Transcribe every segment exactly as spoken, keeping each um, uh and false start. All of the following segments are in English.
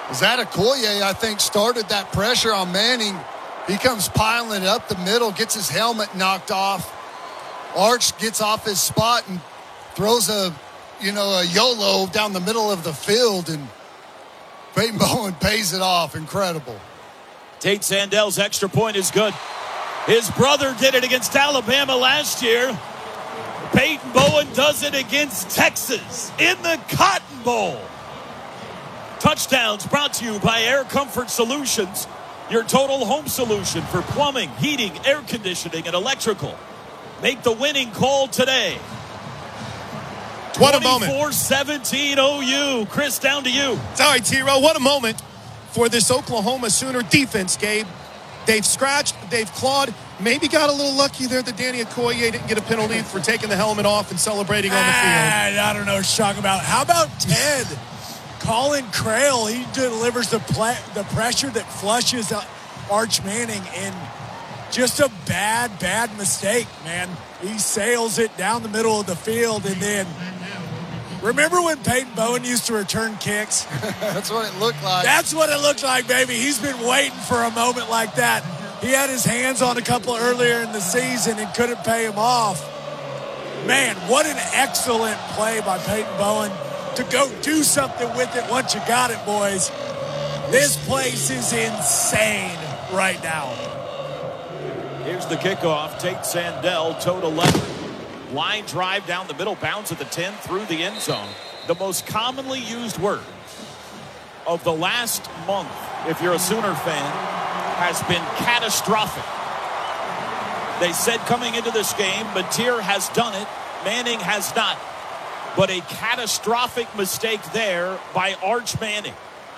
Is that Okoye, I think, started that pressure on Manning. He comes piling up the middle, gets his helmet knocked off. Arch gets off his spot and throws a, you know, a YOLO down the middle of the field, and Peyton Bowen pays it off. Incredible. Tate Sandel's extra point is good. His brother did it against Alabama last year. Peyton Bowen does it against Texas in the Cotton Bowl. Touchdowns brought to you by Air Comfort Solutions, your total home solution for plumbing, heating, air conditioning, and electrical. Make the winning call today. What a moment. twenty-four seventeen O U. Chris, down to you. Sorry, T-Row. What a moment for this Oklahoma Sooner defense, Gabe. They've scratched, they've clawed, maybe got a little lucky there that Danny Okoye didn't get a penalty for taking the helmet off and celebrating on the field. I don't know what you're talking about. How about Ted? Colin Crail, he delivers the play, the pressure that flushes Arch Manning, and just a bad, bad mistake, man. He sails it down the middle of the field, and then remember when Peyton Bowen used to return kicks? That's what it looked like. That's what it looked like, baby. He's been waiting for a moment like that. He had his hands on a couple earlier in the season and couldn't pay him off. Man, what an excellent play by Peyton Bowen to go do something with it once you got it, boys. This place is insane right now. Here's the kickoff. Tate Sandel, toed eleven. Line drive down the middle, bounds at the ten, through the end zone. The most commonly used word of the last month, if you're a Sooner fan, has been catastrophic. They said coming into this game, Mateer has done it, Manning has not. But a catastrophic mistake there by Arch Manning.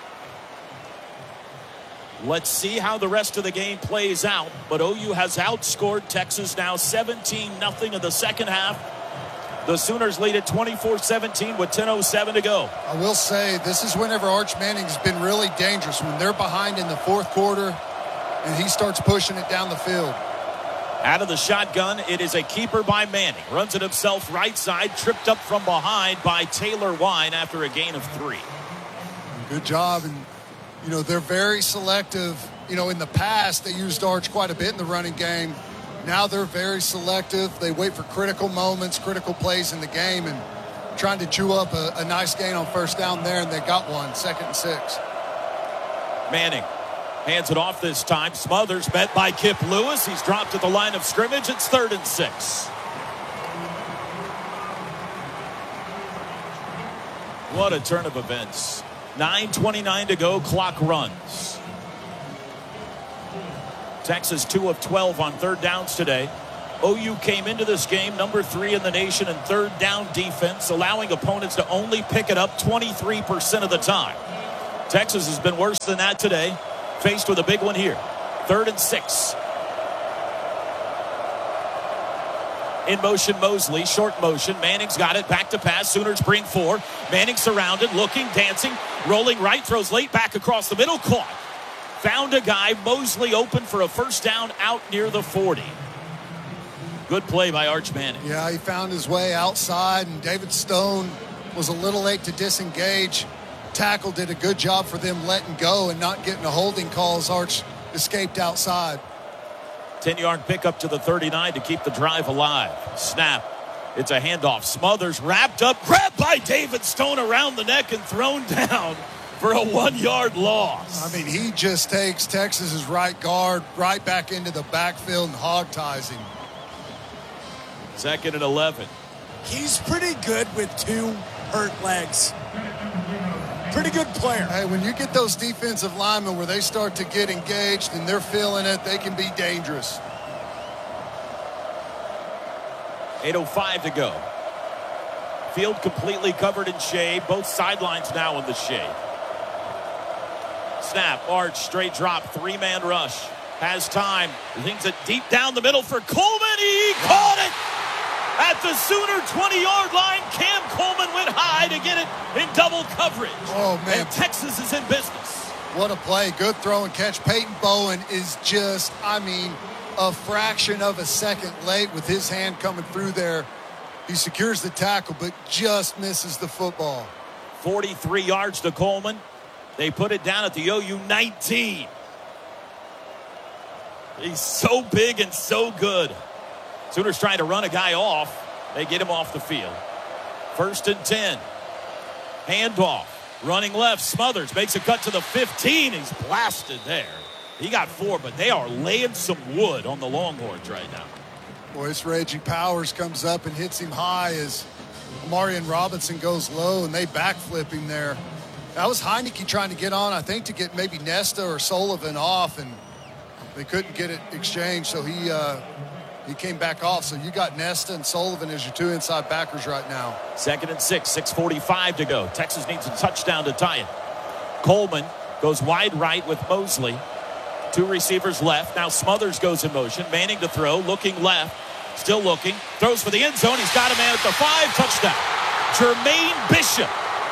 Let's see how the rest of the game plays out. But O U has outscored Texas now seventeen nothing in the second half. The Sooners lead at twenty-four seventeen with ten oh seven to go. I will say this is whenever Arch Manning's been really dangerous, when they're behind in the fourth quarter and he starts pushing it down the field. Out of the shotgun, it is a keeper by Manning. Runs it himself right side, tripped up from behind by Taylor Wine after a gain of three. Good job. And, you know, they're very selective. You know, in the past, they used Arch quite a bit in the running game. Now they're very selective. They wait for critical moments, critical plays in the game, and trying to chew up a, a nice gain on first down there, and they got one, second and six. Manning hands it off this time. Smothers met by Kip Lewis. He's dropped at the line of scrimmage. It's third and six. What a turn of events. nine twenty-nine to go. Clock runs. Texas two of twelve on third downs today. O U came into this game number three in the nation in third down defense, allowing opponents to only pick it up twenty-three percent of the time. Texas has been worse than that today, faced with a big one here. Third and six. In motion, Mosley, short motion. Manning's got it, back to pass. Sooners bring four. Manning surrounded, looking, dancing, rolling right, throws late back across the middle, caught. Found a guy, Mosley open for a first down out near the forty. Good play by Arch Manning. Yeah, he found his way outside, and David Stone was a little late to disengage. Tackle did a good job for them letting go and not getting a holding call as Arch escaped outside. ten-yard pickup to the thirty-nine to keep the drive alive. Snap. It's a handoff. Smothers wrapped up, grabbed by David Stone around the neck and thrown down for a one-yard loss. I mean, he just takes Texas's right guard right back into the backfield and hog ties him. Second and eleven. He's pretty good with two hurt legs. Pretty good player. Hey, when you get those defensive linemen where they start to get engaged and they're feeling it, they can be dangerous. eight oh five to go. Field completely covered in shade. Both sidelines now in the shade. Snap, Arch, straight drop, three-man rush. Has time. Leans it deep down the middle for Coleman. He caught it at the Sooner twenty-yard line. Cam Coleman went high to get it in double coverage. Oh, man. And Texas is in business. What a play. Good throw and catch. Peyton Bowen is just, I mean, a fraction of a second late with his hand coming through there. He secures the tackle, but just misses the football. forty-three yards to Coleman. They put it down at the O U nineteen. He's so big and so good. Sooners trying to run a guy off. They get him off the field. First and ten. Handoff. Running left. Smothers makes a cut to the fifteen. He's blasted there. He got four, but they are laying some wood on the Longhorns right now. Boy, this Reggie Powers comes up and hits him high as Marion Robinson goes low, and they backflip him there. That was Heineke trying to get on, I think, to get maybe Nesta or Sullivan off, and they couldn't get it exchanged, so he uh, he came back off. So you got Nesta and Sullivan as your two inside backers right now. Second and six, six forty-five to go. Texas needs a touchdown to tie it. Coleman goes wide right with Mosley. Two receivers left. Now Smothers goes in motion. Manning to throw, looking left. Still looking. Throws for the end zone. He's got a man at the five. Touchdown. Jermaine Bishop.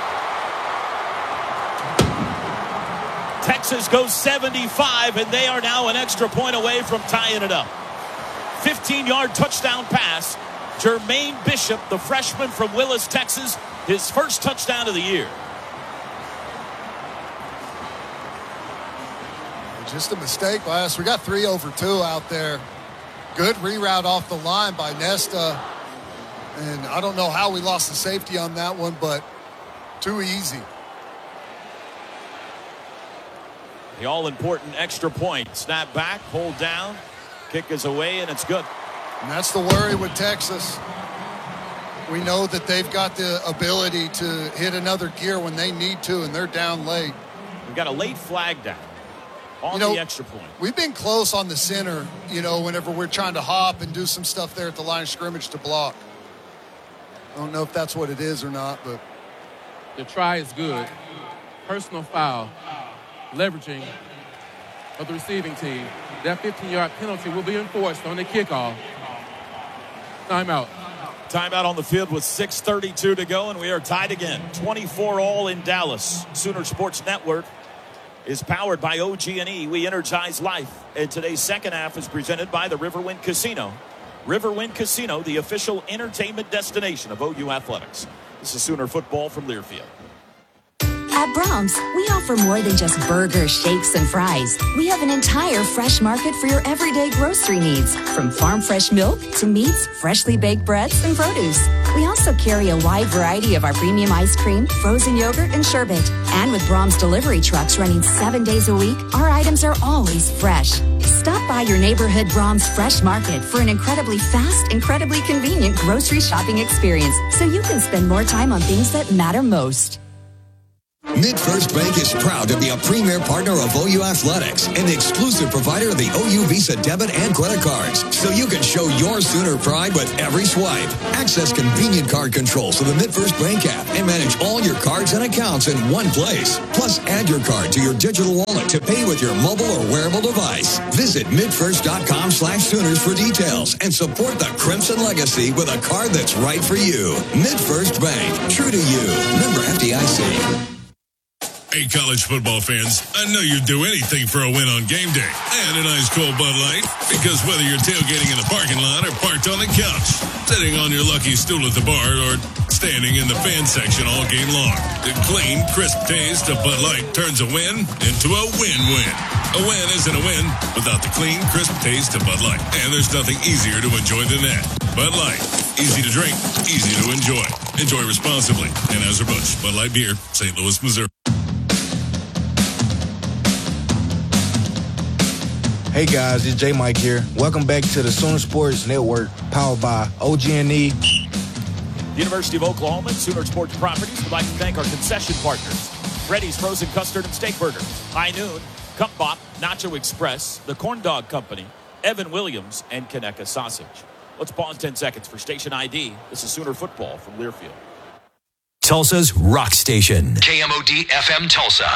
Texas goes seventy-five, and they are now an extra point away from tying it up. fifteen-yard touchdown pass. Jermaine Bishop, the freshman from Willis, Texas, his first touchdown of the year. Just a mistake by us. We got three over two out there. Good reroute off the line by Nesta. And I don't know how we lost the safety on that one, but too easy. The all-important extra point. Snap back, hold down, kick is away, and it's good. And that's the worry with Texas. We know that they've got the ability to hit another gear when they need to, and they're down late. We've got a late flag down on you know, the extra point. We've been close on the center, you know, whenever we're trying to hop and do some stuff there at the line of scrimmage to block. I don't know if that's what it is or not, but. The try is good. Personal foul. Leveraging of the receiving team. That fifteen-yard penalty will be enforced on the kickoff. Timeout. Timeout on the field with six thirty-two to go, and we are tied again. twenty-four all in Dallas. Sooner Sports Network is powered by O G and E. We energize life. And today's second half is presented by the Riverwind Casino. Riverwind Casino, the official entertainment destination of O U Athletics. This is Sooner football from Learfield. At Brahms, we offer more than just burgers, shakes, and fries. We have an entire fresh market for your everyday grocery needs, from farm fresh milk to meats, freshly baked breads, and produce. We also carry a wide variety of our premium ice cream, frozen yogurt, and sherbet. And with Brahms delivery trucks running seven days a week, our items are always fresh. Stop by your neighborhood Brahms Fresh Market for an incredibly fast, incredibly convenient grocery shopping experience, so you can spend more time on things that matter most. MidFirst Bank is proud to be a premier partner of O U Athletics and the exclusive provider of the O U Visa debit and credit cards, so you can show your Sooner pride with every swipe. Access convenient card controls to the MidFirst Bank app and manage all your cards and accounts in one place. Plus, add your card to your digital wallet to pay with your mobile or wearable device. Visit midfirst.com slash Sooners for details and support the Crimson legacy with a card that's right for you. MidFirst Bank, true to you. Member F D I C. Hey, college football fans, I know you'd do anything for a win on game day and an ice cold Bud Light, because whether you're tailgating in the parking lot or parked on the couch, sitting on your lucky stool at the bar, or standing in the fan section all game long, the clean, crisp taste of Bud Light turns a win into a win-win. A win isn't a win without the clean, crisp taste of Bud Light, and there's nothing easier to enjoy than that. Bud Light, easy to drink, easy to enjoy. Enjoy responsibly. Anheuser-Busch, Bud Light Beer, Saint Louis, Missouri. Hey guys, it's J Mike here. Welcome back to the Sooner Sports Network, powered by O G and E. University of Oklahoma and Sooner Sports Properties would like to thank our concession partners: Freddy's Frozen Custard and Steak Burger, High Noon, Cup Bop, Nacho Express, The Corn Dog Company, Evan Williams, and Conecuh Sausage. Let's pause ten seconds for station I D. This is Sooner football from Learfield. Tulsa's Rock Station. K M O D F M Tulsa.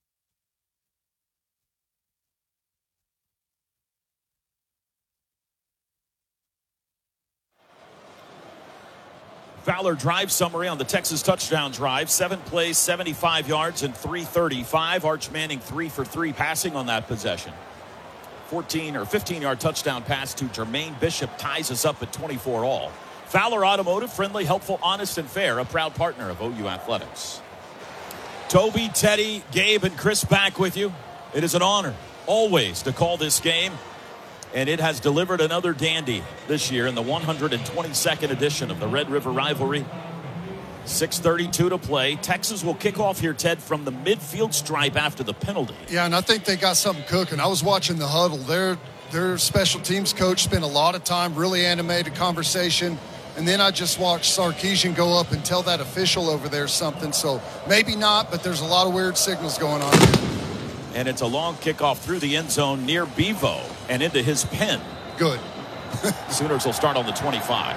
Fowler drive summary on the Texas touchdown drive. Seven plays, seventy-five yards, and three thirty-five. Arch Manning three for three passing on that possession. fourteen or fifteen-yard touchdown pass to Jermaine Bishop ties us up at twenty-four all. Fowler Automotive, friendly, helpful, honest, and fair, a proud partner of O U Athletics. Toby, Teddy, Gabe, and Chris back with you. It is an honor, always, to call this game. And it has delivered another dandy this year in the one hundred twenty-second edition of the Red River Rivalry. six thirty-two to play. Texas will kick off here, Ted, from the midfield stripe after the penalty. Yeah, and I think they got something cooking. I was watching the huddle. Their, their special teams coach spent a lot of time, really animated conversation. And then I just watched Sarkisian go up and tell that official over there something. So maybe not, but there's a lot of weird signals going on here. And it's a long kickoff through the end zone near Bevo and into his pen. Good. Sooners will start on the twenty-five.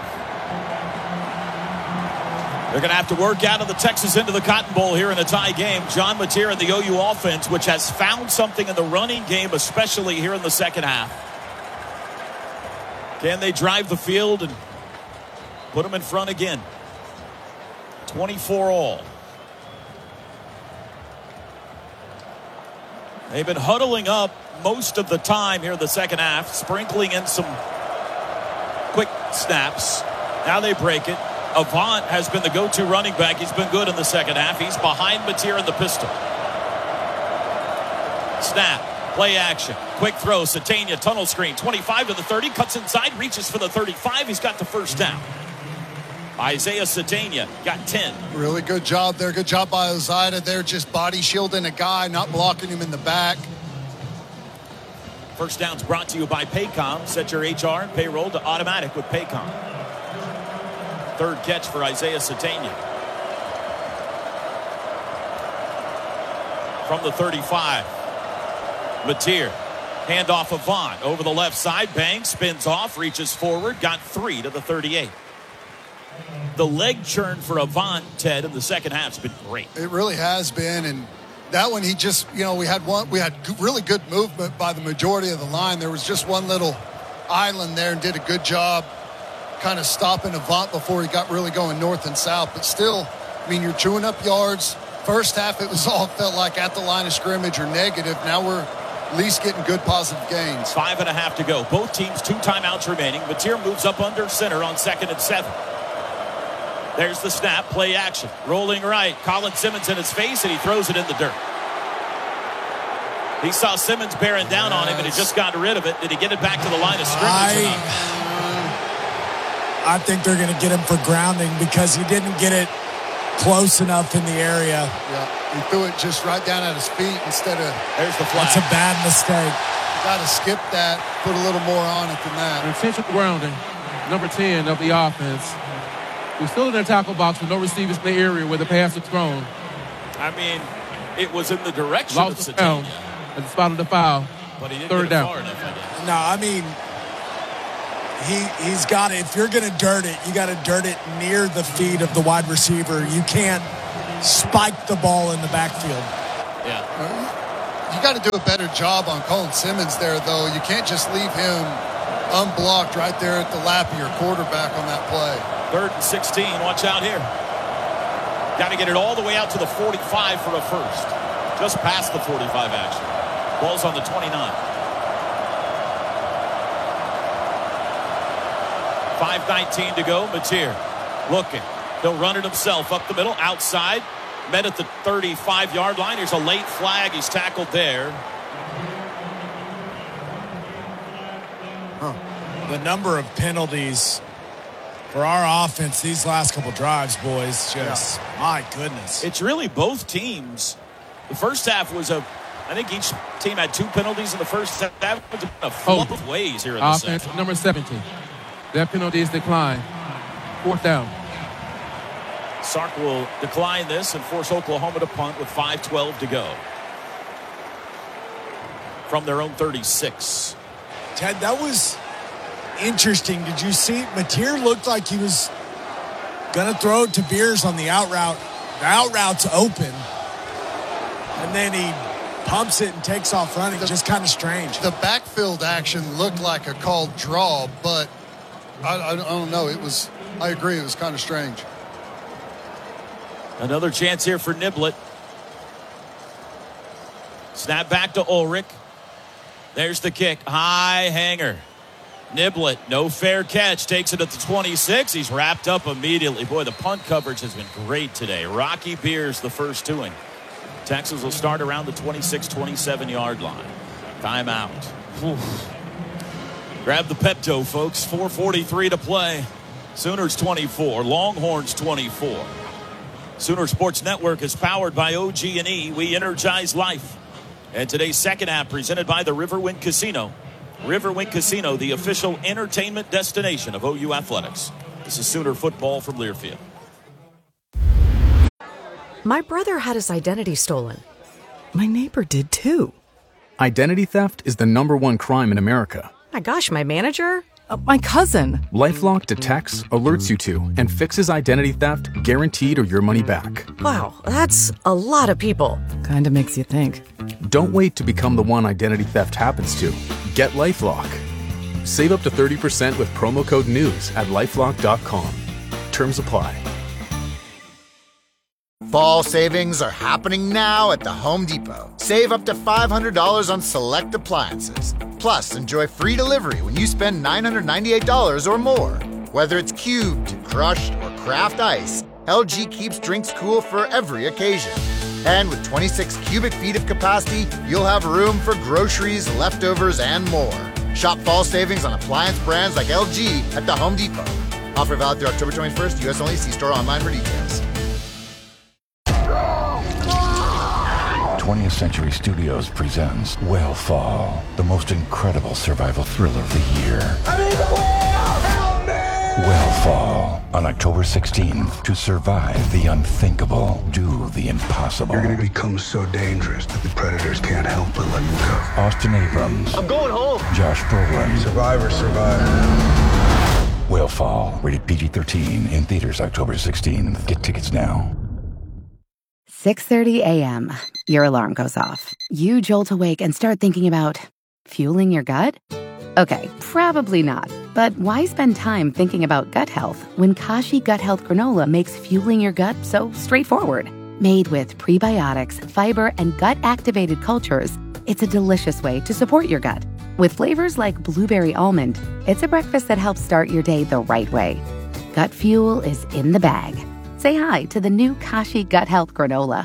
They're going to have to work out of the Texas into the Cotton Bowl here in a tie game. John Mateer and the O U offense, which has found something in the running game, especially here in the second half. Can they drive the field and put them in front again? twenty-four all. They've been huddling up most of the time here in the second half, sprinkling in some quick snaps. Now they break it. Avant has been the go-to running back. He's been good in the second half. He's behind Mateer in the pistol. Snap. Play action. Quick throw. Satania tunnel screen. twenty-five to the thirty. Cuts inside. Reaches for the thirty-five. He's got the first down. Isaiah Satania got ten. Really good job there. Good job by Ozida. They're just body shielding a guy, not blocking him in the back. First down's brought to you by Paycom. Set your H R and payroll to automatic with Paycom. Third catch for Isaiah Satania. From the thirty-five. Mateer. Handoff Avant over the left side. Bang. Spins off. Reaches forward. Got three to the thirty-eight. The leg churn for Avant, Ted, in the second half has been great. It really has been, and that one he just, you know, we had one, we had really good movement by the majority of the line. There was just one little island there and did a good job kind of stopping Avant before he got really going north and south. But still, I mean, you're chewing up yards. First half, it was all felt like at the line of scrimmage or negative. Now we're at least getting good positive gains. Five and a half to go. Both teams two timeouts remaining. Mateer moves up under center on second and seven. There's the snap, play action. Rolling right. Colin Simmons in his face, and he throws it in the dirt. He saw Simmons bearing down yes. on him, and he just got rid of it. Did he get it back to the line of scrimmage? I, I think they're going to get him for grounding because he didn't get it close enough in the area. Yeah, he threw it just right down at his feet instead of... There's the flag. That's a bad mistake. Got to skip that, put a little more on it than that. Intentional grounding, number ten of the offense. We're still in their tackle box with no receivers in the area where the pass is thrown. I mean, it was in the direction Lost of the down at the spot of the foul. But he didn't Third get it down. far enough, I guess. No, I mean, he, he's got it. If you're going to dirt it, you got to dirt it near the feet of the wide receiver. You can't spike the ball in the backfield. Yeah. You got to do a better job on Colin Simmons there, though. You can't just leave him unblocked right there at the lap of your quarterback on that play. Third and sixteen. Watch out here. Got to get it all the way out to the forty-five for a first. Just past the forty-five, actually. Ball's on the twenty-nine. five nineteen to go. Mateer looking. He'll run it himself up the middle. Outside. Met at the thirty-five-yard line. Here's a late flag. He's tackled there. Huh. The number of penalties for our offense these last couple drives, boys, just, yeah. my goodness. It's really both teams. The first half was a, I think each team had two penalties in the first half. That was a flop oh. of ways here in Offense, the second. number seventeen. Their penalties decline. Fourth down. Sark will decline this and force Oklahoma to punt with five twelve to go. From their own thirty-six. Ted, that was interesting. Did you see Mateer looked like he was going to throw it to Beers on the out route. The out route's open. And then he pumps it and takes off running. The, just kind of strange. The backfield action looked like a called draw, but I, I, I don't know. It was, I agree, it was kind of strange. Another chance here for Niblett. Snap back to Ulrich. There's the kick. High hanger. Niblett, no fair catch. Takes it at the twenty-six. He's wrapped up immediately. Boy, the punt coverage has been great today. Rocky Beers, the first to him. Texas will start around the twenty-six twenty-seven yard line. Timeout. Oof. Grab the Pepto, folks. four forty-three to play. Sooners twenty-four, Longhorns twenty-four. Sooner Sports Network is powered by O G and E. We energize life. And today's second app presented by the Riverwind Casino. Riverwind Casino, the official entertainment destination of O U Athletics. This is Sooner football from Learfield. My brother had his identity stolen. My neighbor did too. Identity theft is the number one crime in America. My gosh, my manager? Uh, my cousin. LifeLock detects, alerts you to, and fixes identity theft guaranteed or your money back. Wow, that's a lot of people. Kinda makes you think. Don't wait to become the one identity theft happens to. Get LifeLock. Save up to thirty percent with promo code NEWS at lifelock dot com. Terms apply. Fall savings are happening now at the Home Depot. Save up to five hundred dollars on select appliances. Plus, enjoy free delivery when you spend nine hundred ninety-eight dollars or more. Whether it's cubed, crushed, or craft ice, L G keeps drinks cool for every occasion. And with twenty-six cubic feet of capacity, you'll have room for groceries, leftovers, and more. Shop fall savings on appliance brands like L G at the Home Depot. Offer valid through October twenty-first, U S only. See store online for details. twentieth Century Studios presents Whale Fall, the most incredible survival thriller of the year. I need the whale! Help me! Whale Fall, on October sixteenth. To survive the unthinkable, do the impossible. You're gonna become so dangerous that the predators can't help but let you go. Austin Abrams. I'm going home. Josh Brolin. Survivor, survivor. Whale Fall, rated P G thirteen, in theaters October sixteenth. Get tickets now. six thirty a.m. Your alarm goes off. You jolt awake and start thinking about fueling your gut? Okay, probably not. But why spend time thinking about gut health when Kashi Gut Health Granola makes fueling your gut so straightforward? Made with prebiotics, fiber, and gut-activated cultures, it's a delicious way to support your gut. With flavors like blueberry almond, it's a breakfast that helps start your day the right way. Gut fuel is in the bag. Say hi to the new Kashi Gut Health Granola.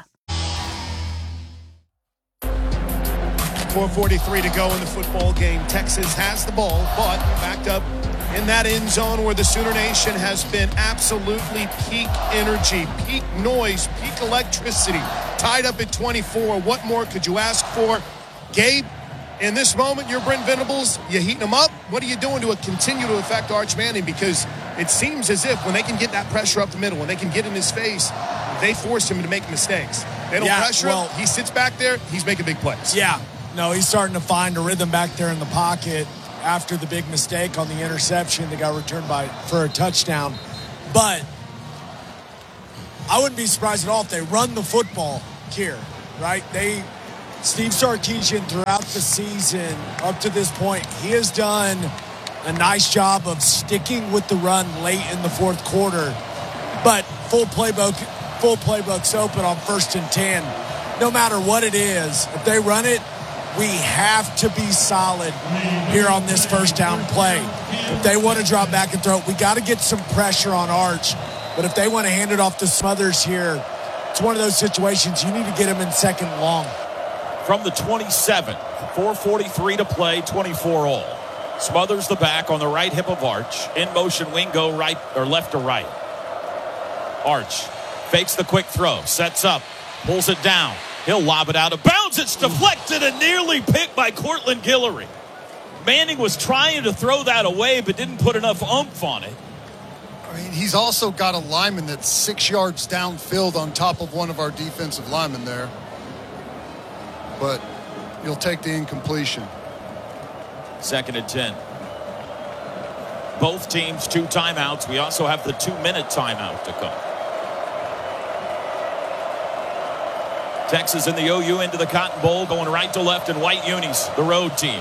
four forty-three to go in the football game. Texas has the ball, but backed up in that end zone where the Sooner Nation has been absolutely peak energy, peak noise, peak electricity. Tied up at twenty-four. What more could you ask for? Gabe, in this moment, you're Brent Venables. You heating them up? What are you doing to continue to affect Arch Manning? Because it seems as if when they can get that pressure up the middle, when they can get in his face, they force him to make mistakes. They don't yeah, pressure well, him. He sits back there. He's making big plays. Yeah. No, he's starting to find a rhythm back there in the pocket after the big mistake on the interception that got returned by for a touchdown. But I wouldn't be surprised at all if they run the football here, right? They Steve Sarkisian throughout the season up to this point, he has done a nice job of sticking with the run late in the fourth quarter. But full playbook, full playbook's open on first and ten. No matter what it is, if they run it, we have to be solid here on this first down play. If they want to drop back and throw it, we got to get some pressure on Arch. But if they want to hand it off to Smothers here, it's one of those situations you need to get him in second long. From the twenty-seven, four forty-three to play, twenty-four all. Smothers the back on the right hip of Arch. In motion, wing go right or left to right. Arch fakes the quick throw, sets up, pulls it down. He'll lob it out of bounds. It's deflected and nearly picked by Cortland Guillory. Manning was trying to throw that away, but didn't put enough oomph on it. I mean, he's also got a lineman that's six yards downfield on top of one of our defensive linemen there. But you'll take the incompletion. Second and ten. Both teams two timeouts. We also have the two-minute timeout to come. Texas in the O U into the Cotton Bowl, going right to left in white unis, the road team.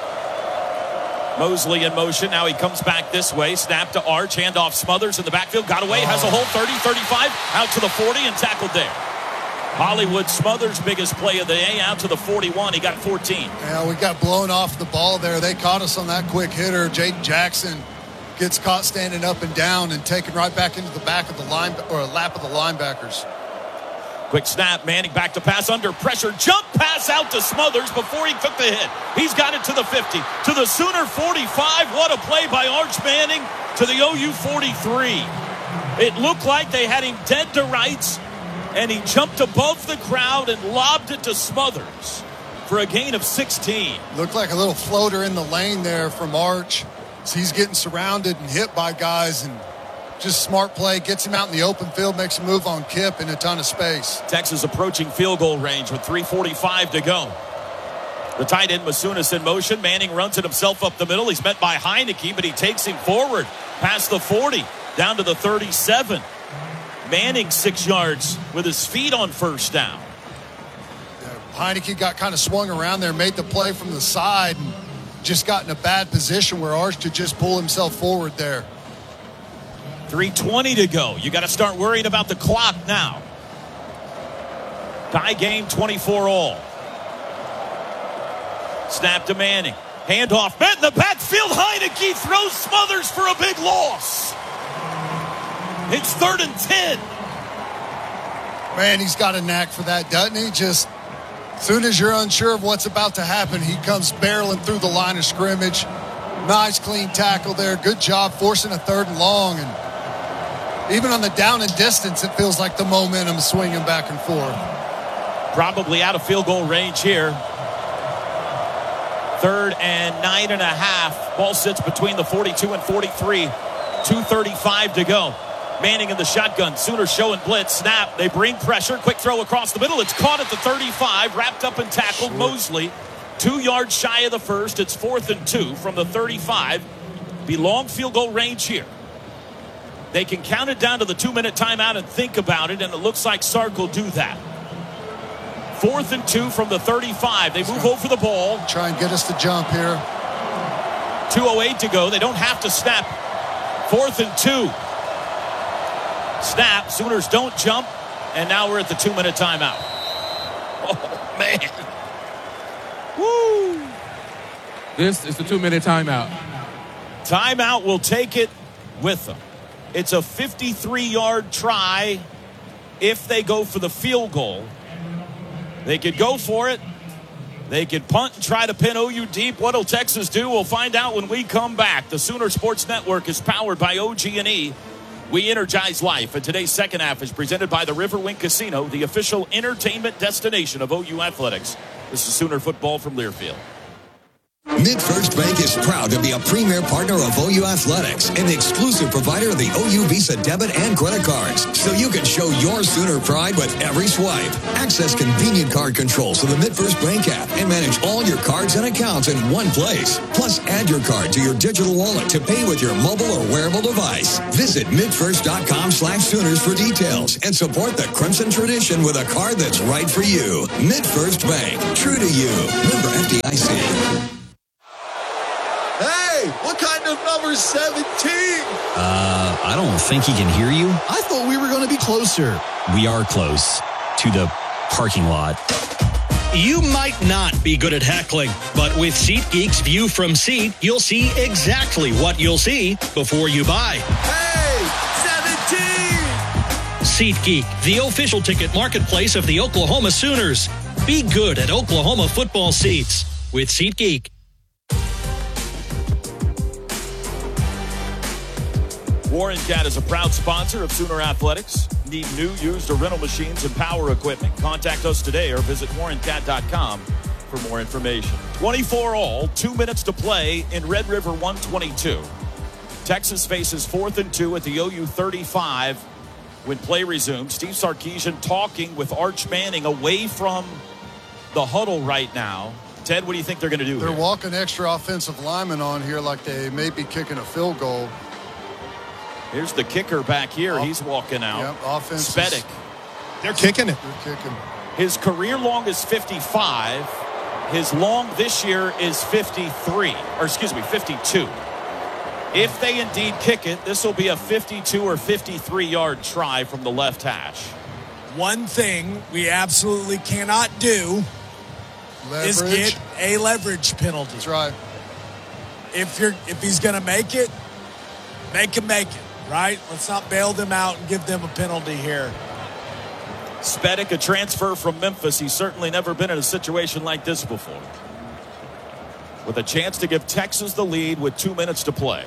Mosley in motion. Now he comes back this way. Snap to Arch. Handoff Smothers in the backfield. Got away. Has a hole. thirty, thirty-five. Out to the forty and tackled there. Hollywood Smothers' biggest play of the day. Out to the forty-one. He got fourteen. Yeah, we got blown off the ball there. They caught us on that quick hitter. Jake Jackson gets caught standing up and down and taken right back into the back of the line or lap of the linebackers. Quick snap, Manning back to pass under pressure. Jump pass out to Smothers before he took the hit. He's got it to the fifty. To the Sooner forty-five. What a play by Arch Manning to the O U forty-three. It looked like they had him dead to rights, and he jumped above the crowd and lobbed it to Smothers for a gain of sixteen. Looked like a little floater in the lane there from Arch. So he's getting surrounded and hit by guys, and just smart play, gets him out in the open field, makes a move on Kip in a ton of space. Texas approaching field goal range with three forty-five to go. The tight end, Masunas, in motion. Manning runs it himself up the middle. He's met by Heineke, but he takes him forward past the forty, down to the thirty-seven. Manning six yards with his feet on first down. Heineke got kind of swung around there, made the play from the side, and just got in a bad position where Arch could just pull himself forward there. three twenty to go. You got to start worrying about the clock now. Tie game, twenty-four all. Snap to Manning. Handoff. Met in the backfield. Heineke throws Smothers for a big loss. It's third and ten. Man, he's got a knack for that, doesn't he? Just as soon as you're unsure of what's about to happen, he comes barreling through the line of scrimmage. Nice clean tackle there. Good job forcing a third and long. And even on the down and distance, it feels like the momentum is swinging back and forth. Probably out of field goal range here. Third and nine and a half. Ball sits between the forty-two and forty-three. two thirty-five to go. Manning in the shotgun. Sooners showing blitz. Snap. They bring pressure. Quick throw across the middle. It's caught at the thirty-five. Wrapped up and tackled. Sure. Mosley. Two yards shy of the first. It's fourth and two from the thirty-five. Be long field goal range here. They can count it down to the two-minute timeout and think about it, and it looks like Sark will do that. Fourth and two from the thirty-five. They move over the ball. Try and get us to jump here. two oh eight to go. They don't have to snap. Fourth and two. Snap. Sooners don't jump. And now we're at the two-minute timeout. Oh, man. Woo. This is the two-minute timeout. Timeout will take it with them. It's a fifty-three-yard try if they go for the field goal. They could go for it. They could punt and try to pin O U deep. What'll Texas do? We'll find out when we come back. The Sooner Sports Network is powered by O G and E. We energize life, and today's second half is presented by the Riverwind Casino, the official entertainment destination of O U Athletics. This is Sooner football from Learfield. MidFirst Bank is proud to be a premier partner of O U Athletics and the exclusive provider of the O U Visa debit and credit cards, so you can show your Sooner pride with every swipe. Access convenient card controls to the MidFirst Bank app and manage all your cards and accounts in one place. Plus, add your card to your digital wallet to pay with your mobile or wearable device. Visit midfirst.com slash Sooners for details and support the Crimson tradition with a card that's right for you. MidFirst Bank, true to you. Member F D I C. Hey, what kind of number seventeen? Uh, I don't think he can hear you. I thought we were going to be closer. We are close to the parking lot. You might not be good at heckling, but with SeatGeek's View from Seat, you'll see exactly what you'll see before you buy. Hey, seventeen! SeatGeek, the official ticket marketplace of the Oklahoma Sooners. Be good at Oklahoma football seats with SeatGeek. Warren Cat is a proud sponsor of Sooner Athletics. Need new, used, or rental machines and power equipment? Contact us today or visit warren cat dot com for more information. twenty-four all, two minutes to play in Red River one twenty-two. Texas faces fourth and two at the O U thirty-five when play resumes. Steve Sarkisian talking with Arch Manning away from the huddle right now. Ted, what do you think they're going to do They're here? walking extra offensive linemen on here like they may be kicking a field goal. Here's the kicker back here. He's walking out. Yep, offense. Spedic. They're kicking it. They're kicking. His career long is fifty-five. His long this year is fifty-three. Or excuse me, fifty-two. If they indeed kick it, this will be a fifty-two or fifty-three-yard try from the left hash. One thing we absolutely cannot do Leverage. is get a leverage penalty. That's right. If you're if he's going to make it, make him make it. Right? Let's not bail them out and give them a penalty here. Spedick, a transfer from Memphis. He's certainly never been in a situation like this before. With a chance to give Texas the lead with two minutes to play.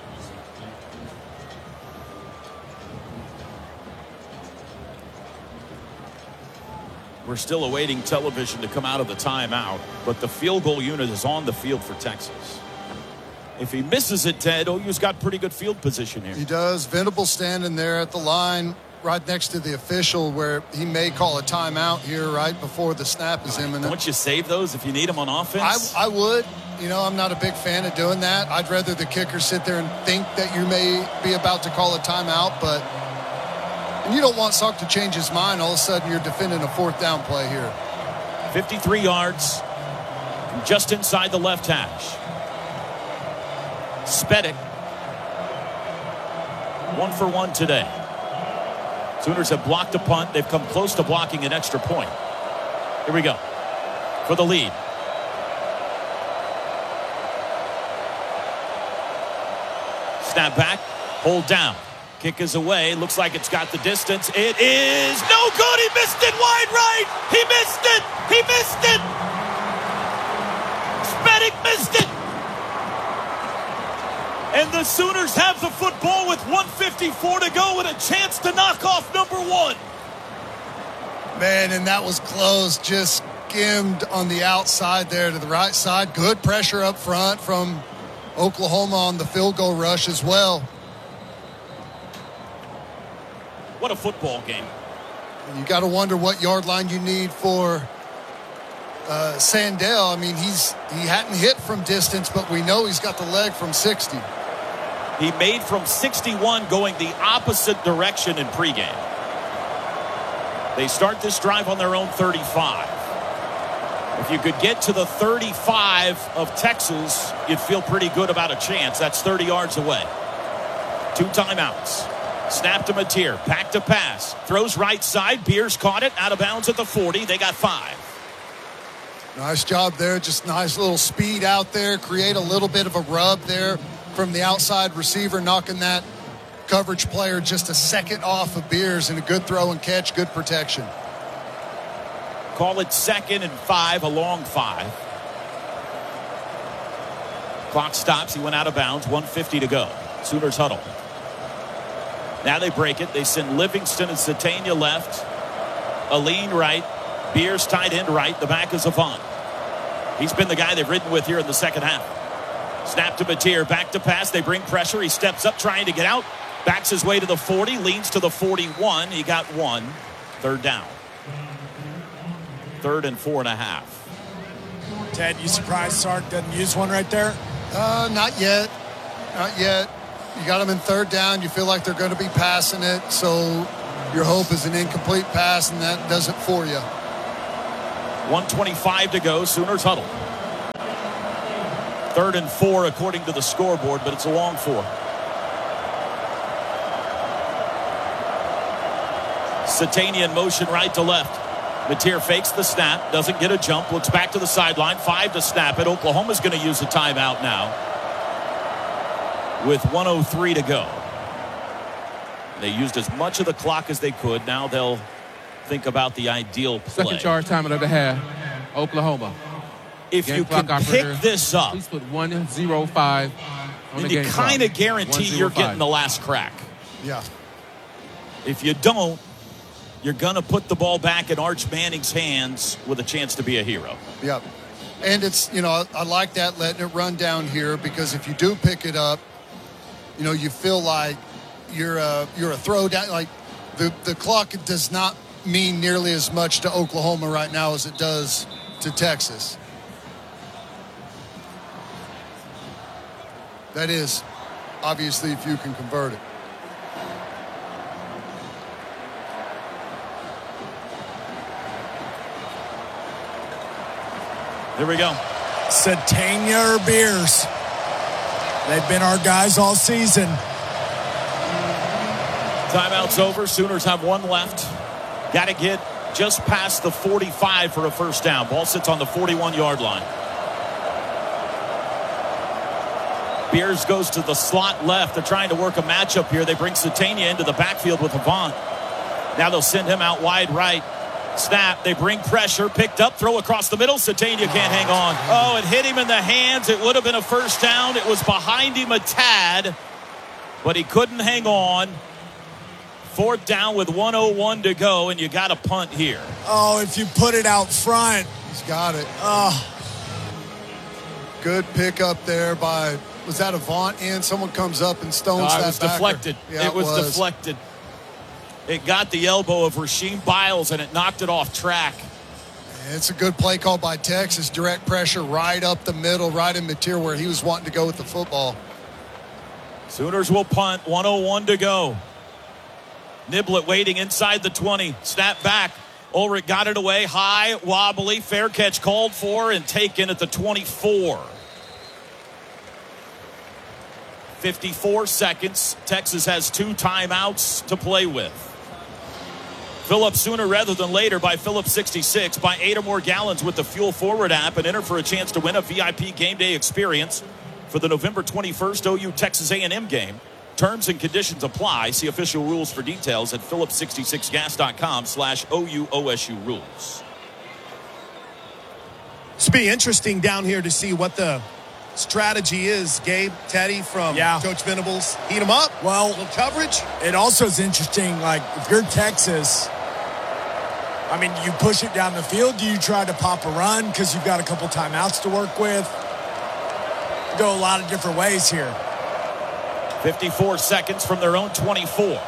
We're still awaiting television to come out of the timeout, but the field goal unit is on the field for Texas. If he misses it, Ted, O U's got pretty good field position here. He does. Venable standing there at the line right next to the official where he may call a timeout here right before the snap is imminent. Don't you save those if you need them on offense? I, I would. You know, I'm not a big fan of doing that. I'd rather the kicker sit there and think that you may be about to call a timeout, but and you don't want Sark to change his mind. All of a sudden, you're defending a fourth down play here. fifty-three yards, just inside the left hash. Spedick, one for one today. Sooners have blocked a punt. They've come close to blocking an extra point. Here we go for the lead. Snap back, hold down. Kick is away. Looks like it's got the distance. It is no good. He missed it wide right. He missed it. He missed it. Spedick missed it. And the Sooners have the football with one fifty-four to go and a chance to knock off number one. Man, and that was close. Just skimmed on the outside there to the right side. Good pressure up front from Oklahoma on the field goal rush as well. What a football game. You got to wonder what yard line you need for uh, Sandell. I mean, he's he hadn't hit from distance, but we know he's got the leg from sixty. He made from sixty-one going the opposite direction in pregame. They start this drive on their own thirty-five. If you could get to the thirty-five of Texas, you'd feel pretty good about a chance. That's thirty yards away. Two timeouts. Snap to Mateer. Back to pass. Throws right side. Beers caught it. Out of bounds at the forty. They got five. Nice job there. Just nice little speed out there. Create a little bit of a rub there from the outside receiver, knocking that coverage player just a second off of Beers, and a good throw and catch. Good protection. Call it second and five, a long five. Clock stops. He went out of bounds. one fifty to go. Sooners huddle. Now they break it. They send Livingston and Satania left. Aline right. Beers tight end right. The back is Avant. He's been the guy they've ridden with here in the second half. Snap to Mateer. Back to pass. They bring pressure. He steps up trying to get out. Backs his way to the forty. Leans to the forty-one. He got one. Third down. Third and four and a half. Ted, you surprised Sark doesn't use one right there? Uh, not yet. Not yet. You got them in third down. You feel like they're going to be passing it. So your hope is an incomplete pass, and that does it for you. one twenty-five to go. Sooners huddle. Third and four according to the scoreboard, but it's a long four. Satania in motion right to left. Mateer fakes the snap, doesn't get a jump, looks back to the sideline, five to snap it. Oklahoma's going to use a timeout now with one oh three to go. They used as much of the clock as they could. Now they'll think about the ideal play. Second charge time of the half, Oklahoma. If Game you can pick this up, please put one oh five on the then you game kind of clock. guarantee you're getting the last crack. Yeah. If you don't, you're going to put the ball back in Arch Manning's hands with a chance to be a hero. Yep. And it's, you know, I, I like that, letting it run down here, because if you do pick it up, you know, you feel like you're a, you're a throw down. Like the, the clock does not mean nearly as much to Oklahoma right now as it does to Texas. That is, obviously, if you can convert it. Here we go. Satania or Beers. They've been our guys all season. Timeout's over. Sooners have one left. Got to get just past the forty-five for a first down. Ball sits on the forty-one-yard line. Beers goes to the slot left. They're trying to work a matchup here. They bring Satania into the backfield with Avant. Now they'll send him out wide right. Snap. They bring pressure. Picked up. Throw across the middle. Sategna can't hang on. Oh, it hit him in the hands. It would have been a first down. It was behind him a tad, but he couldn't hang on. Fourth down with one oh one to go, and you got a punt here. Oh, if you put it out front. He's got it. Oh. Good pickup there by, was that Avant in? Someone comes up and stones no, that it was backer. deflected. Yeah, it, was it was deflected. It got the elbow of Rasheem Biles, and it knocked it off track. It's a good play call by Texas. Direct pressure right up the middle, right in Mateer where he was wanting to go with the football. Sooners will punt. one oh one to go. Niblett waiting inside the twenty. Snap back. Ulrich got it away. High, wobbly. Fair catch called for and taken at the twenty-four. fifty-four seconds. Texas has two timeouts to play with. Fill up sooner rather than later by Phillips sixty-six. Buy eight or more gallons with the Fuel Forward app and enter for a chance to win a V I P game day experience for the November twenty-first O U Texas A and M game. Terms and conditions apply. See official rules for details at phillips sixty-six gas dot com slash O U O S U rules. It's be interesting down here to see what the strategy is, Gabe, Teddy, from yeah. Coach Venables. Heat him up. Well, little coverage. It also is interesting, like, if you're Texas, I mean, you push it down the field. Do you try to pop a run because you've got a couple timeouts to work with? Go a lot of different ways here. fifty-four seconds from their own twenty-four.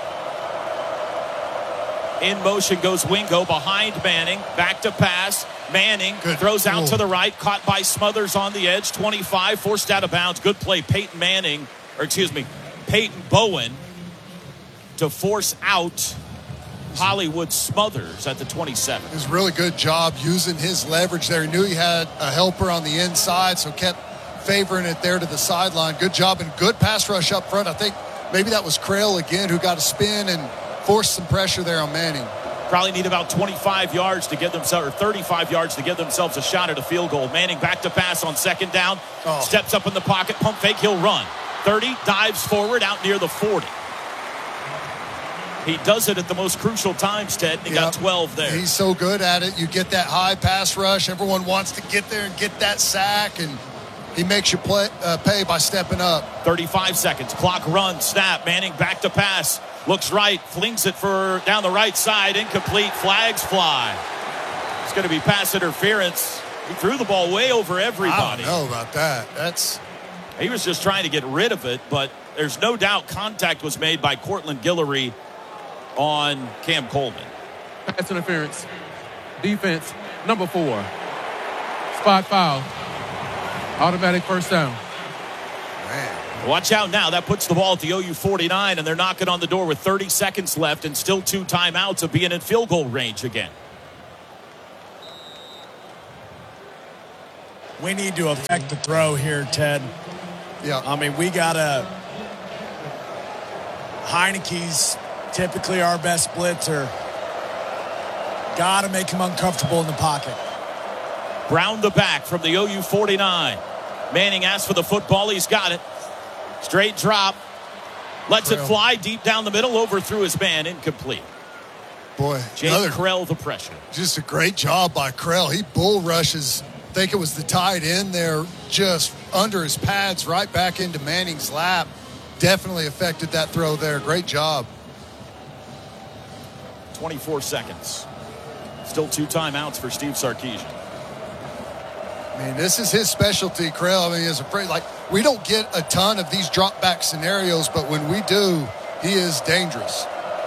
In motion goes Wingo behind Manning. Back to pass. Manning Good. throws out Ooh. to the right. Caught by Smothers on the edge. twenty-five. Forced out of bounds. Good play. Peyton Manning, or excuse me, Peyton Bowen to force out Hollywood Smothers at the twenty-seven. It was a really good job using his leverage there. He knew he had a helper on the inside, so kept favoring it there to the sideline. Good job and good pass rush up front. I think maybe that was Crail again who got a spin and forced some pressure there on Manning. Probably need about twenty-five yards to give themselves, or thirty-five yards to give themselves a shot at a field goal. Manning back to pass on second down. Oh. Steps up in the pocket, pump fake, he'll run. thirty, dives forward out near the forty. He does it at the most crucial times, Ted. He yep. got twelve there. He's so good at it. You get that high pass rush. Everyone wants to get there and get that sack, and he makes you play, uh, pay by stepping up. thirty-five seconds. Clock runs. Snap. Manning back to pass. Looks right. Flings it for down the right side. Incomplete. Flags fly. It's going to be pass interference. He threw the ball way over everybody. I don't know about that. That's. He was just trying to get rid of it, but there's no doubt contact was made by Cortland Guillory on Cam Coleman. Pass interference. Defense, number four. Spot foul. Automatic first down. Man. Watch out now. That puts the ball at the O U forty-nine, and they're knocking on the door with thirty seconds left and still two timeouts of being in field goal range again. We need to affect the throw here, Ted. Yeah. I mean, we got to. Heineke's typically our best blitzer. Got to make him uncomfortable in the pocket. Brown the back from the O U forty-nine. Manning asks for the football. He's got it. Straight drop. Lets Krell. it fly deep down the middle. Overthrew his man. Incomplete. Boy. Jake another, Krell the pressure. Just a great job by Krell. He bull rushes. I think it was the tight end there. Just under his pads right back into Manning's lap. Definitely affected that throw there. Great job. twenty-four seconds. Still two timeouts for Steve Sarkisian. I mean, this is his specialty, Krell. I mean, he's afraid. Like, we don't get a ton of these drop back scenarios, but when we do, he is dangerous.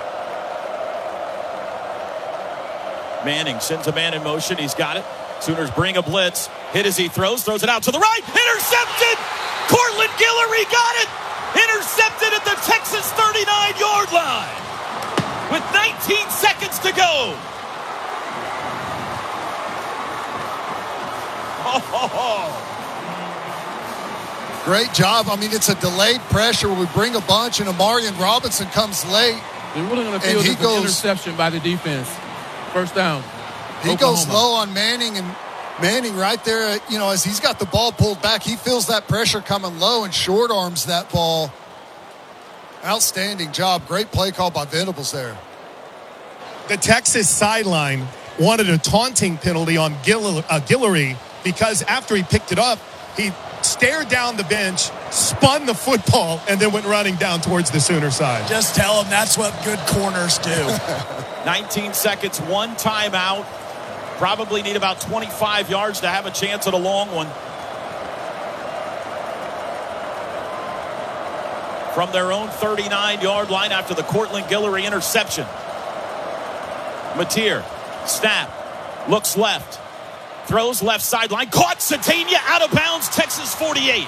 Manning sends a man in motion. He's got it. Sooners bring a blitz. Hit as he throws. Throws it out to the right. Intercepted. Cortland Guillory got it. Intercepted at the Texas thirty-nine yard line with nineteen seconds to go. Great job. I mean, it's a delayed pressure where we bring a bunch, and Amarian Robinson comes late. They're really going to feel this an interception by the defense. First down. He Oklahoma. goes low on Manning, and Manning right there, you know, as he's got the ball pulled back, he feels that pressure coming low and short arms that ball. Outstanding job. Great play call by Venables there. The Texas sideline wanted a taunting penalty on Gill- uh, Guillory because after he picked it up, he stared down the bench, spun the football, and then went running down towards the Sooner side. Just tell him that's what good corners do. nineteen seconds, one timeout. Probably need about twenty-five yards to have a chance at a long one. From their own thirty-nine-yard line after the Cortland Guillory interception. Mateer, snap, looks left, throws left sideline, caught Satania out of bounds, Texas forty-eight.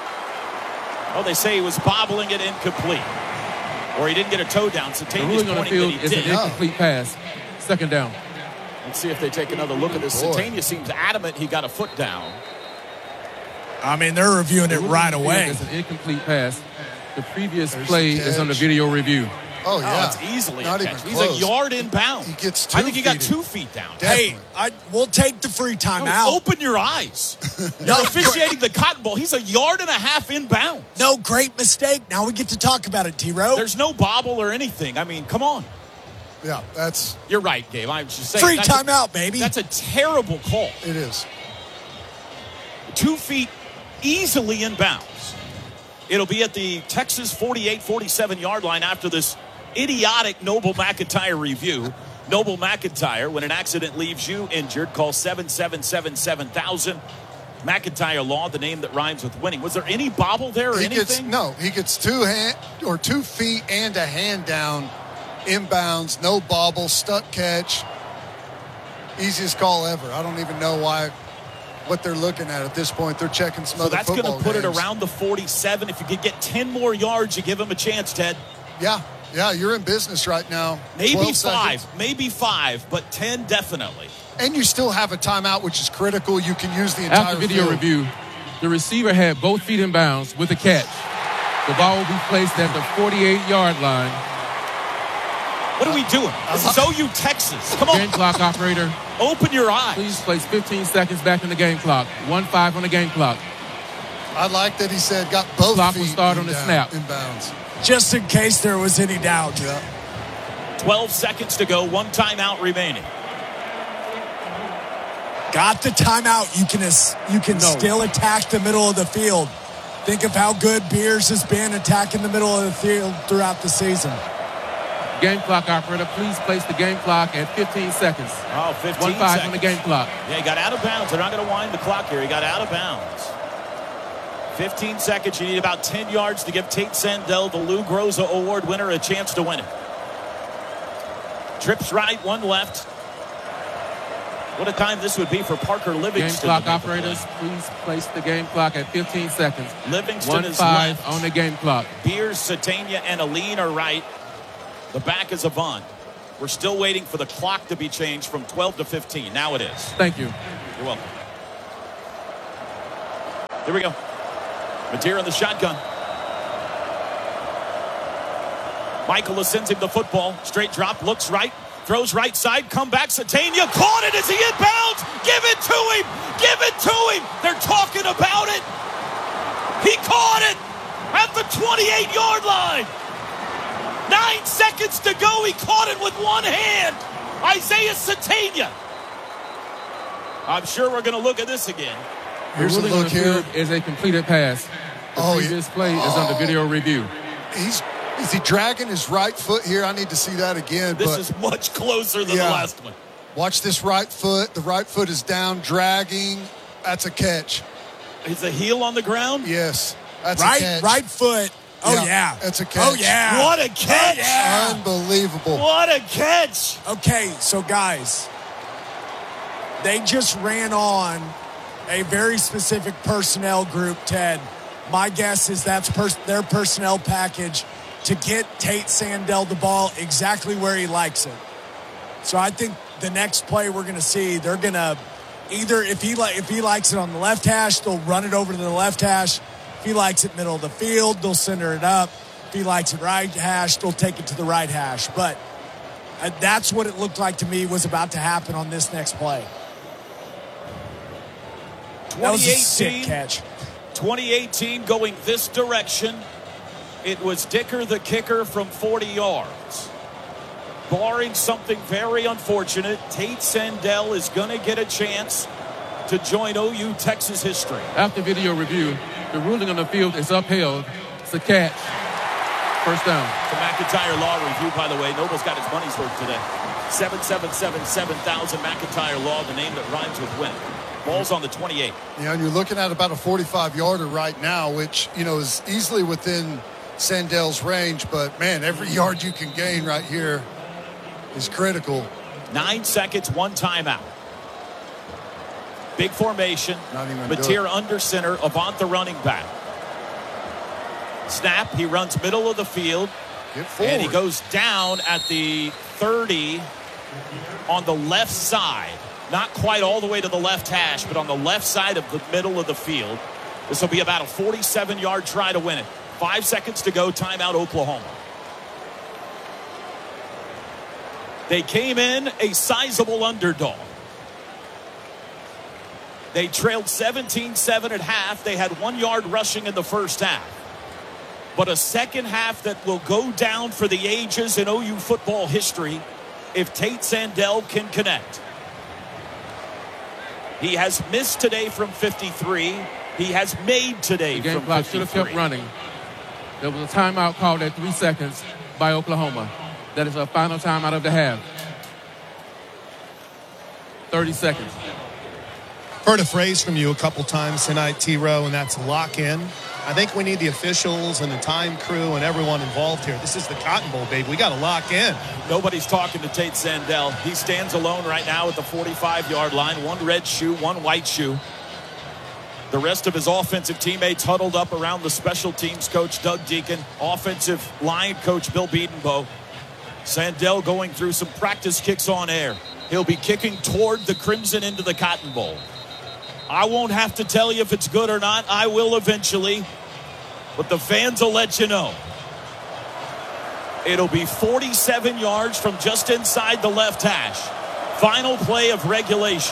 Oh, they say he was bobbling it incomplete. Or he didn't get a toe down. The ruling on the field is an incomplete pass. Second down. Let's see if they take another look at this. Satania seems adamant he got a foot down. I mean, they're reviewing it right away. It's an incomplete pass. The previous There's play the is under video review. Oh, yeah. Oh, it's easily Not a even catch. close. He's a yard inbound. He gets two I think he got feet two in. feet down. Definitely. Hey, I, we'll take the free timeout. No, open your eyes. You're officiating the Cotton Bowl. He's a yard and a half inbound. No, great mistake. Now we get to talk about it, T-Row. There's no bobble or anything. I mean, come on. Yeah, that's... You're right, Gabe. I'm just saying. Free that's a- timeout, baby. That's a terrible call. It is. Two feet easily inbounds. It'll be at the Texas forty-eight forty-seven yard line after this idiotic Noble McIntyre review. Noble McIntyre, when an accident leaves you injured, call seven seven seven seven thousand. McIntyre Law, the name that rhymes with winning. Was there any bobble there or he anything? Gets, no, he gets two hand or two feet and a hand down, inbounds, no bobble, stuck catch. Easiest call ever. I don't even know why. What they're looking at at this point, they're checking some So other that's going football to put games. it around the forty-seven. If you could get ten more yards, you give him a chance, Ted. Yeah, yeah, you're in business right now. Maybe twelve five, seconds. maybe five, but ten definitely. And you still have a timeout, which is critical. You can use the entire After video field. review, the receiver had both feet in bounds with a catch. The ball will be placed at the forty-eight yard line. What are we doing? This is O U Texas. Come on. Game clock operator. Open your eyes. Please place fifteen seconds back in the game clock. one five on the game clock. I like that he said got both Clock feet will start in on the down, snap. in bounds. Just in case there was any doubt. Yeah. twelve seconds to go. One timeout remaining. Got the timeout. You can you can No. still attack the middle of the field. Think of how good Beers has been attacking the middle of the field throughout the season. Game clock operator, please place the game clock at fifteen seconds. Oh, fifteen one five seconds. on the game clock. Yeah, he got out of bounds. They're not going to wind the clock here. He got out of bounds. fifteen seconds. You need about ten yards to give Tate Sandell, the Lou Groza Award winner, a chance to win it. Trips right, one left. What a time this would be for Parker Game Livingston. clock to make the play. operators, please place the game clock at fifteen seconds. Livingston one is five left. on the game clock. Beers, Satania, and Aline are right. The back is Avant. We're still waiting for the clock to be changed from twelve to fifteen. Now it is. Thank you. You're welcome. Here we go. Mateer in the shotgun. Michael sends him the football. Straight drop, looks right, throws right side, come back. Satania caught it as he inbounds. Give it to him. Give it to him. They're talking about it. He caught it at the twenty-eight yard line. Nine seconds to go. He caught it with one hand. Isaiah Satania. I'm sure we're going to look at this again. Here's a the ruling on look the here. field is a completed pass. The Oh, previous yeah. play is under Oh. video review. He's is he dragging his right foot here? I need to see that again. This but is much closer than Yeah. the last one. watch this right foot. The right foot is down, dragging. That's a catch. Is the heel on the ground? Yes, that's Right, a catch. right foot. Oh Yeah, yeah, that's a catch. Oh yeah, What a catch! Oh, yeah. Unbelievable. What a catch! Okay, so guys, they just ran on a very specific personnel group, Ted. My guess is that's pers- their personnel package to get Tate Sandell the ball exactly where he likes it. So I think the next play we're going to see, they're going to either, if he, li- if he likes it on the left hash, they'll run it over to the left hash. If he likes it middle of the field, they'll center it up. If he likes it right hash, they'll take it to the right hash. But uh, that's what it looked like to me was about to happen on this next play. That was a sick catch. twenty eighteen going this direction. It was Dicker the kicker from forty yards. barring something very unfortunate, Tate Sandell is going to get a chance to join O U Texas history. After video review, the ruling on the field is upheld. It's a catch. First down. The McIntyre Law review, by the way. Noble's got his money's worth today. seven seven seven seven thousand McIntyre Law, the name that rhymes with win. Ball's on the twenty-eight. Yeah, and you're looking at about a forty-five yarder right now, which, you know, is easily within Sandell's range. But, man, every yard you can gain right here is critical. Nine seconds, one timeout. Big formation. Mateer under center. Avant the running back. Snap. He runs middle of the field. And he goes down at the thirty on the left side. Not quite all the way to the left hash, but on the left side of the middle of the field. This will be about a forty-seven-yard try to win it. Five seconds to go. Timeout, Oklahoma. They came in a sizable underdog. They trailed seventeen seven at half. They had one yard rushing in the first half. But a second half that will go down for the ages in O U football history if Tate Sandell can connect. He has missed today from fifty-three. He has made today the game from clock fifty-three. should have kept running. There was a timeout called at three seconds by Oklahoma. That is a final timeout of the half. thirty seconds. Heard a phrase from you a couple times tonight, T-Row, and that's lock in. I think we need the officials and the time crew and everyone involved here. This is the Cotton Bowl, baby. We got to lock in. Nobody's talking to Tate Sandell. He stands alone right now at the forty-five-yard line. One red shoe, one white shoe. The rest of his offensive teammates huddled up around the special teams coach, Doug Deacon, offensive line coach, Bill Bedenbaugh. Sandell going through some practice kicks on air. He'll be kicking toward the Crimson into the Cotton Bowl. I won't have to tell you if it's good or not. I will eventually. But the fans will let you know. It'll be forty-seven yards from just inside the left hash. Final play of regulation.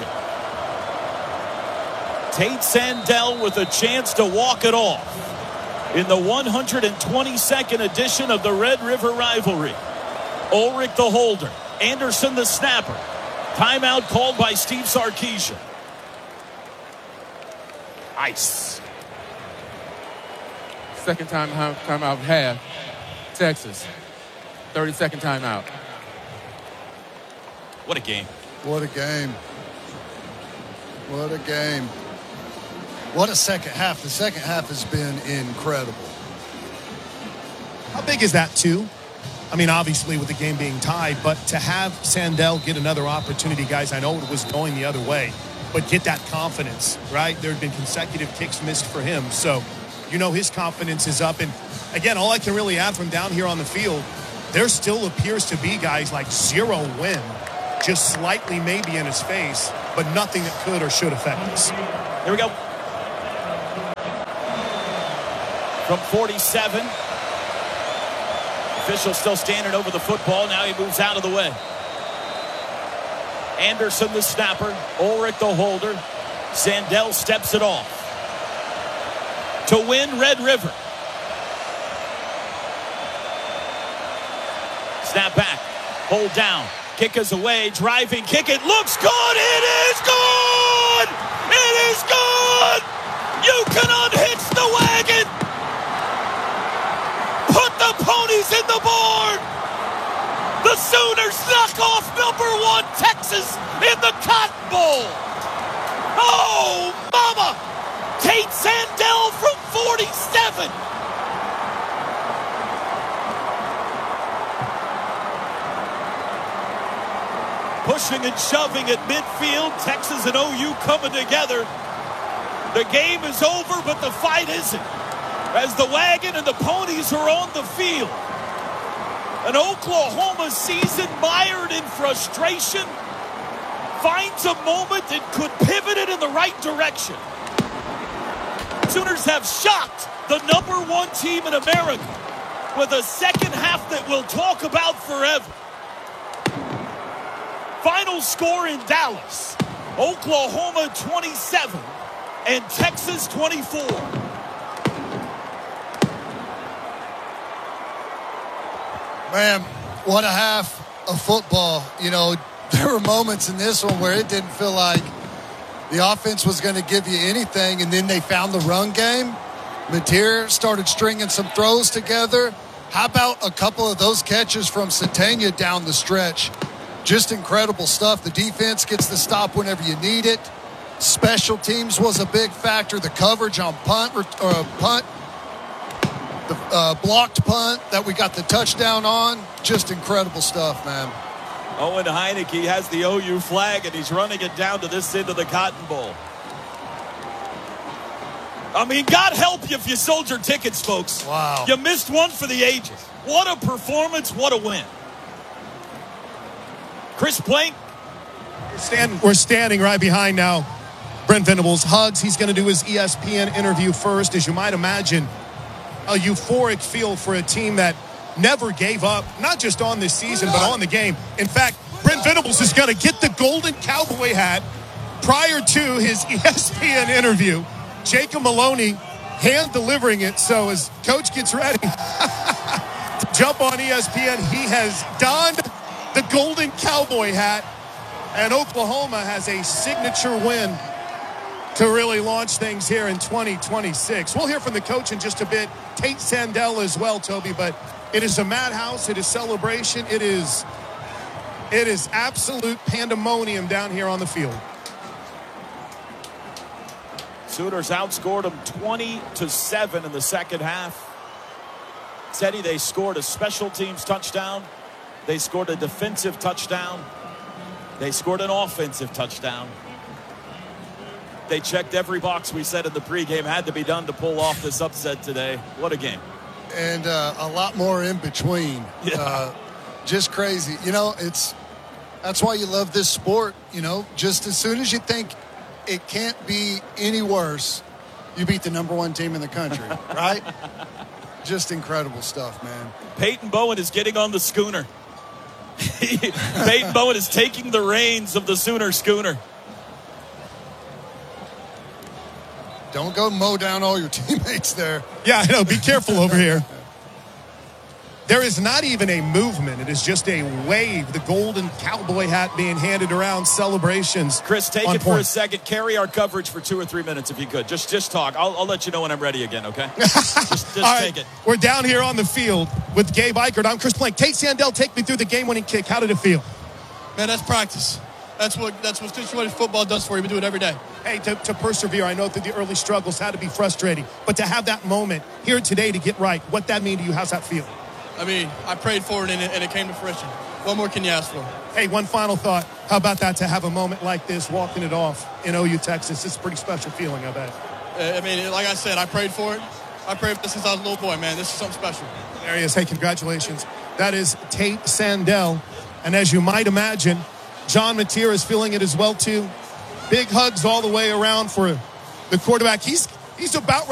Tate Sandell with a chance to walk it off in the one hundred twenty-second edition of the Red River Rivalry. Ulrich the holder. Anderson the snapper. Timeout called by Steve Sarkisian. Ice. Second time timeout half. Texas. thirty-second timeout. What a game. What a game. What a game. What a second half. The second half has been incredible. How big is that, too? I mean, obviously, with the game being tied, but to have Sandell get another opportunity, guys, I know it was going the other way, but get that confidence, right? There had been consecutive kicks missed for him, so you know his confidence is up. And, again, all I can really add from down here on the field, there still appears to be, guys, like zero win, just slightly maybe in his face, but nothing that could or should affect us. Here we go. From forty-seven. Official still standing over the football. Now he moves out of the way. Anderson the snapper. Ulrich the holder. Sandell steps it off. To win Red River. Snap back. Hold down. Kick is away. Driving kick. It looks good. It is good. It is good. You can unhitch the wagon. Put the ponies in the board. The Sooners knock off number one Texas in the Cotton Bowl. Oh, mama. Tate Sandell from forty-seven. Pushing and shoving at midfield. Texas and O U coming together. The game is over, but the fight isn't. As the wagon and the ponies are on the field. An Oklahoma season mired in frustration finds a moment that could pivot it in the right direction. Sooners have shocked the number one team in America with a second half that we'll talk about forever. Final score in Dallas, Oklahoma twenty-seven and Texas twenty-four. Man, what a half. of football. You know, there were moments in this one where it didn't feel like the offense was going to give you anything, and then they found the run game. Mateer started stringing some throws together. How about a couple of those catches from Sategna down the stretch? Just incredible stuff. The defense gets the stop whenever you need it. Special teams was a big factor. The coverage on punt, or uh, punt, the uh, blocked punt that we got the touchdown on. Just incredible stuff, man. Owen Heineke has the O U flag, and he's running it down to this end of the Cotton Bowl. I mean, God help you if you sold your tickets, folks. Wow. You missed one for the ages. What a performance. What a win. Chris Plank. Stand, we're standing right behind now Brent Venables. Hugs, he's going to do his E S P N interview first. As you might imagine, a euphoric feel for a team that never gave up, not just on this season, but on the game. In fact, Brent Venables is going to get the golden cowboy hat prior to his E S P N interview. Jacob Maloney hand delivering it. So as coach gets ready to jump on E S P N, he has donned the golden cowboy hat, and Oklahoma has a signature win to really launch things here in twenty twenty-six. We'll hear from the coach in just a bit. Tate Sandell as well, Toby, but it is a madhouse. It is celebration. It is, it is absolute pandemonium down here on the field. Sooners outscored them twenty to seven in the second half. Teddy, they scored a special teams touchdown. They scored a defensive touchdown. They scored an offensive touchdown. They checked every box we said in the pregame had to be done to pull off this upset today. What a game. And uh, a lot more in between. Yeah. Uh, just crazy. You know, it's that's why you love this sport. You know, just as soon as you think it can't be any worse, you beat the number one team in the country, right? Just incredible stuff, man. Peyton Bowen is getting on the schooner. Peyton Bowen is taking the reins of the Sooner schooner. Don't go mow down all your teammates there. Yeah, I know. Be careful over here. There is not even a movement. It is just a wave. The golden cowboy hat being handed around. Celebrations. Chris, take on it point. for a second. Carry our coverage for two or three minutes if you could. Just just talk. I'll, I'll let you know when I'm ready again, okay? Just, just All right, take it. We're down here on the field with Gabe Eichert. I'm Chris Plank. Tate Sandell, take me through the game-winning kick. How did it feel? Man, that's practice. That's what that's what situated football does for you. We do it every day. Hey, to, to persevere, I know that the early struggles had to be frustrating, but to have that moment here today to get right, what that mean to you? How's that feel? I mean, I prayed for it and, it and it came to fruition. What more can you ask for? Hey, one final thought. How about that, to have a moment like this, walking it off in O U, Texas? It's a pretty special feeling, I bet. Uh, I mean, like I said, I prayed for it. I prayed for this since I was a little boy, man. This is something special. There he is. Hey, congratulations. That is Tate Sandell. And as you might imagine, John Mateer is feeling it as well, too. Big hugs all the way around for the quarterback. He's, he's about ready.